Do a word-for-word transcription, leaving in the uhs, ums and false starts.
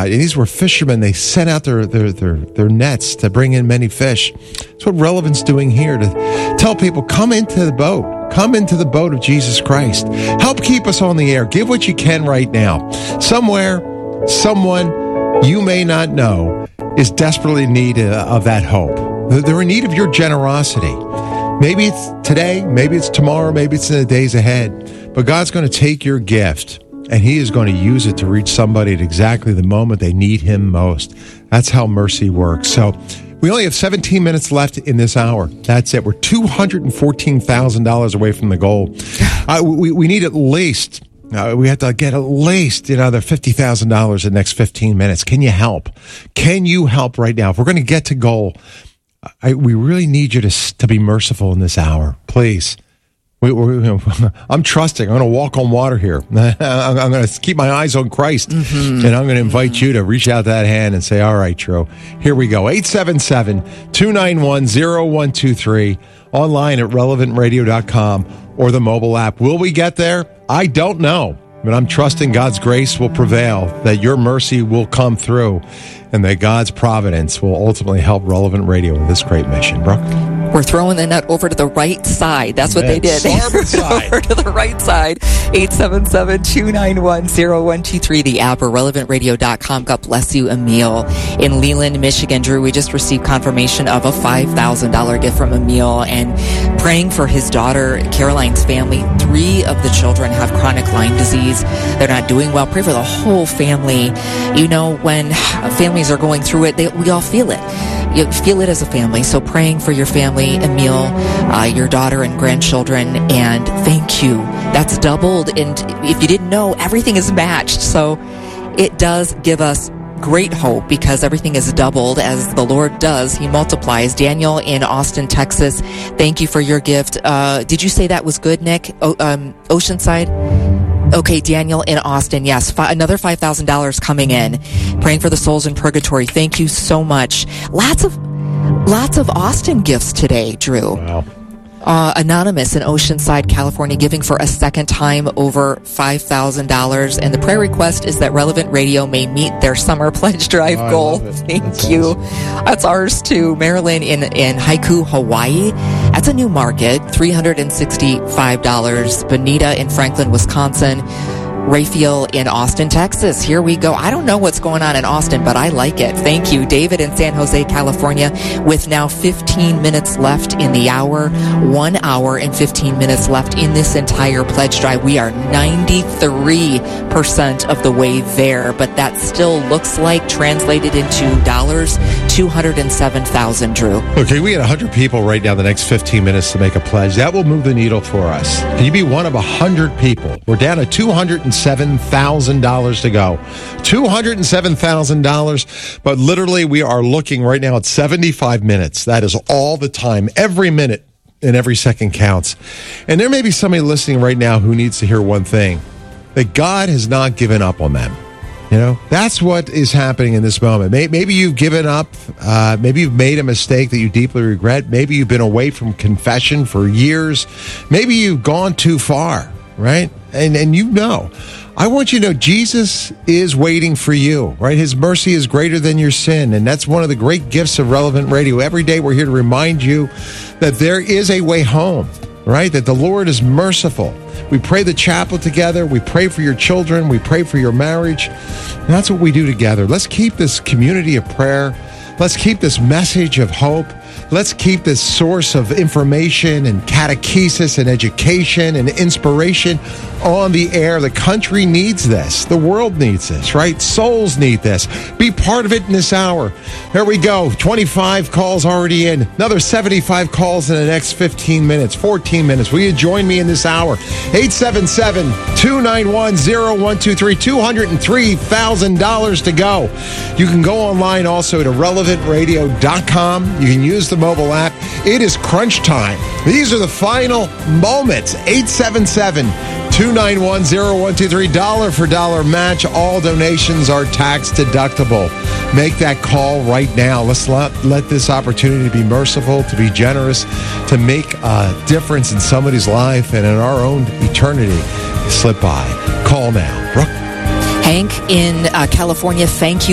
out. And these were fishermen. They sent out their, their, their, their nets to bring in many fish. That's what Relevant's doing here, to tell people, come into the boat. Come into the boat of Jesus Christ. Help keep us on the air. Give what you can right now. Somewhere, someone you may not know is desperately in need of that hope. They're in need of your generosity. Maybe it's today, maybe it's tomorrow, maybe it's in the days ahead. But God's going to take your gift and He is going to use it to reach somebody at exactly the moment they need Him most. That's how mercy works. So we only have seventeen minutes left in this hour. That's it. We're two hundred fourteen thousand dollars away from the goal. Uh, we, we need at least, uh, we have to get at least another fifty thousand dollars in the next fifteen minutes. Can you help? Can you help right now? If we're going to get to goal, I, we really need you to to be merciful in this hour. Please. We, we, I'm trusting. I'm going to walk on water here. I'm, I'm going to keep my eyes on Christ. Mm-hmm. And I'm going to invite you to reach out that hand and say, all right, Drew, here we go. eight seven seven, two nine one, zero one two three. Online at relevant radio dot com or the mobile app. Will we get there? I don't know. But I'm trusting God's grace will prevail, that your mercy will come through, and that God's providence will ultimately help Relevant Radio in this great mission. Brooke? We're throwing the net over to the right side. That's what they did. Starboard side. Over to the right side. eight seven seven, two nine one, zero one two three. The app or relevant radio dot com. God bless you, Emil. In Leland, Michigan, Drew, we just received confirmation of a five thousand dollars gift from Emil, and praying for his daughter, Caroline's family. Three of the children have chronic Lyme disease. They're not doing well. Pray for the whole family. You know, when families are going through it, they, we all feel it. You feel it as a family. So praying for your family, Emil, uh, your daughter and grandchildren, and thank you. That's doubled. And if you didn't know, everything is matched. So it does give us great hope because everything is doubled as the Lord does. He multiplies. Daniel in Austin, Texas, thank you for your gift. Uh, did you say that was good, Nick? O- um, Oceanside? Okay, Daniel in Austin, yes, fi- another five thousand dollars coming in. Praying for the souls in purgatory. Thank you so much. Lots of, lots of Austin gifts today, Drew. Wow. Uh, Anonymous in Oceanside, California, giving for a second time over five thousand dollars. And the prayer request is that Relevant Radio may meet their summer pledge drive oh, goal. Thank That's you. awesome. That's ours too. Marilyn in, in Haiku, Hawaii. That's a new market, three hundred sixty-five dollars. Bonita in Franklin, Wisconsin. Raphael in Austin, Texas. Here we go. I don't know what's going on in Austin, but I like it. Thank you. David in San Jose, California, with now fifteen minutes left in the hour. One hour and fifteen minutes left in this entire pledge drive. We are ninety-three percent of the way there, but that still looks like, translated into dollars, two hundred seven thousand, Drew. Okay, we got one hundred people right now the next fifteen minutes to make a pledge. That will move the needle for us. Can you be one of one hundred people? We're down to two hundred seven thousand dollars to go. two hundred seven thousand dollars, but literally we are looking right now at seventy-five minutes. That is all the time. Every minute and every second counts. And there may be somebody listening right now who needs to hear one thing, that God has not given up on them. You know, that's what is happening in this moment. Maybe you've given up. Uh, maybe you've made a mistake that you deeply regret. Maybe you've been away from confession for years. Maybe you've gone too far, right? And and you know, I want you to know Jesus is waiting for you, right? His mercy is greater than your sin. And that's one of the great gifts of Relevant Radio. Every day we're here to remind you that there is a way home, right? That the Lord is merciful. We pray the chapel together. We pray for your children. We pray for your marriage. And that's what we do together. Let's keep this community of prayer. Let's keep this message of hope. Let's keep this source of information and catechesis and education and inspiration on the air. The country needs this. The world needs this, right? Souls need this. Be part of it in this hour. There we go. twenty-five calls already in. Another seventy-five calls in the next fifteen minutes, fourteen minutes. Will you join me in this hour? eight seven seven, two nine one, zero one two three. two hundred three thousand dollars to go. You can go online also to relevant radio dot com. You can use the mobile app. It is crunch time. These are the final moments. eight seven seven, two nine one, zero one two three. Dollar for dollar match. All donations are tax deductible. Make that call right now. Let's let, let this opportunity to be merciful, to be generous, to make a difference in somebody's life and in our own eternity slip by. Call now. Brooke? Hank in uh, California, thank you.